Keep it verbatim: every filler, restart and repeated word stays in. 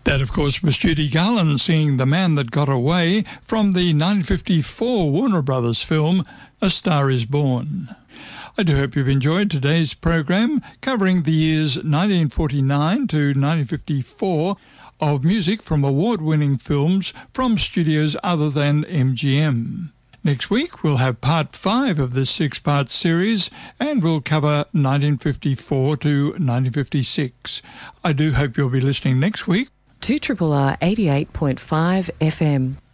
That, of course, was Judy Garland singing The Man That Got Away from the nineteen fifty-four Warner Brothers film A Star Is Born. I do hope you've enjoyed today's program covering the years nineteen forty-nine to nineteen fifty-four of music from award-winning films from studios other than M G M. Next week we'll have part five of this six-part series and we'll cover nineteen fifty-four to nineteen fifty-six. I do hope you'll be listening next week. two R R R eighty-eight point five F M.